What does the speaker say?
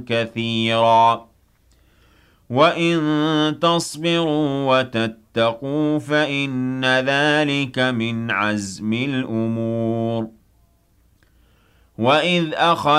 كثيرا وَإِن تَصْبِرُوا وَتَتَّقُوا فَإِنَّ ذَلِكَ مِنْ عَزْمِ الْأُمُورِ وَإِذْ أَخَذْنَا